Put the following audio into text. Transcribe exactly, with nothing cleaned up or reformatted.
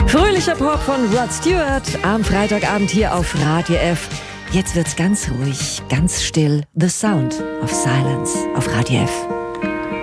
Fröhlicher Pop von Rod Stewart am Freitagabend hier auf Radio F. Jetzt wird's ganz ruhig, ganz still. The Sound of Silence auf Radio F.